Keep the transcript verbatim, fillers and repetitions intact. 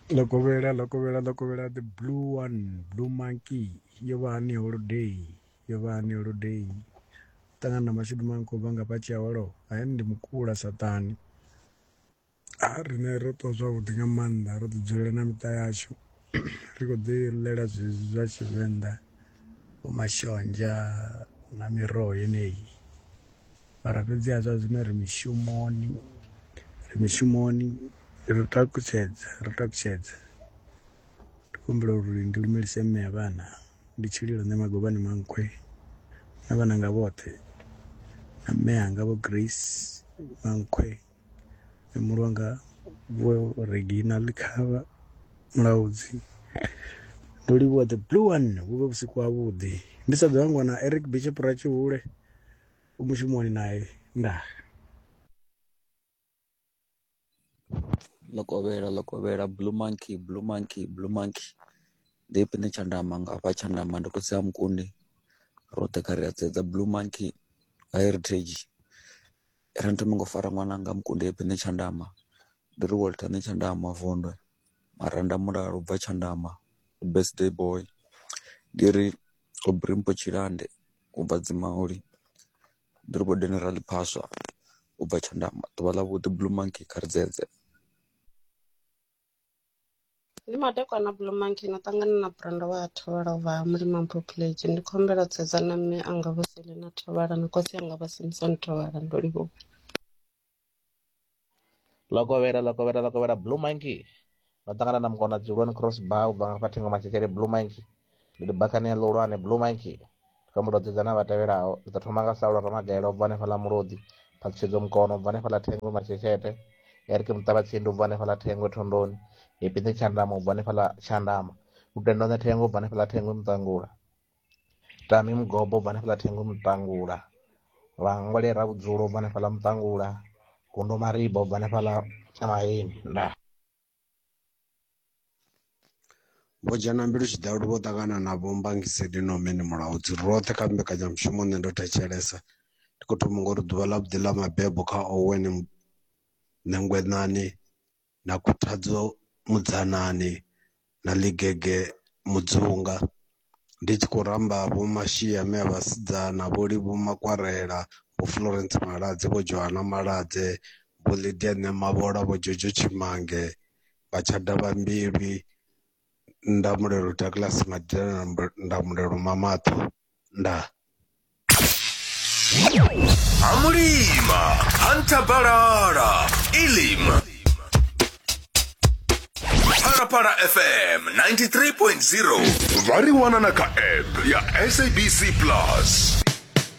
Lokovela, Lokovela, Lokovela, the blue one, blue monkey, Yovani holiday, Yovani holiday. Tangana mashudu manko banga pachi ya walo, ayendi mkula satani. Arine roto zwa udinga manda, roto jule na mitayashu. Riko di lera zizwa chivenda, umashonja na miro yenei. Parapezi ya zwa zime rimishumoni, rimishumoni, rotakuchedza, rotakuchedza. Kumbula urindi ulimilise mme abana ndichililo nema gobani mankwe abana ngabote na mmea ngabo Grace mankwe emurwanga bo Regina likaba mlauzi ndoliwa the blue one ube busiku abudi ndisabe wangu na Eric Bishop Rachi ule umushimoni naye nda Lokovera, Lokovera, Blue Monkey, Blue Monkey, Blue Monkey. Depende chandama ngapa chandama ndokusia mkundi. Rote kariateza Blue Monkey heritage. Erante mungo fara mwana nga mkundi depende chandama. Diri Walter ne chandama vondwe. Maranda mura ruva chandama. Birthday boy. Diri obrimpo chirande. Ubazima uri. Diri bo generali paswa. Uba chandama. Tuwala wude Blue Monkey karzeze. Limadekwa na Blue Monkey natangana na branda wa atawara wa mlima population ndikombera tseza na mme angavosele na tawara na kosi angavasimson tawara ndolibo Lokovera, Lokovera, Lokovera, Blue Monkey. Natangana na mkona Julian Cross Bow banga patingo machichere Blue Monkey. Lidibakani ya lorane Blue Monkey. Tukamudo tezana watawera ao. Itatumanga saula rama gailo vane fala murodi. Pachizo mkono vane fala tengo machichere. Erike mtaba chindu vane fala tengo tondoni. Ipinde chandama vane fala chandama. Utendone tengo vane fala tengo mtangura. Tami mgobo vane fala tengo mtangura. Wangwale rabu zuro vane fala mtangura. Kundo maribo vane fala chamaini. Nah. bojana mbiru chidaudu botagana na bomba ngisedi no meni mulaudzi rote kambe kaja mshumo nendo tachelesa tikutu mungoro duvala abdila mabebo ka oweni nengwenani na kutadzo mudzanani na ligege mudzunga ndichi kuramba bo mashia me abasidzana boli bo makwarela bo Florence Maladze bo Joanna Maladze bo Lydia Nemabola bo Jojo Chimange bachada bambiri ndamulero Douglas Madela ndamulero Mamato nda Amulima Antabarara Ilima Para Para F M ninety-three point zero Variwana Naka app ya S A B C Plus.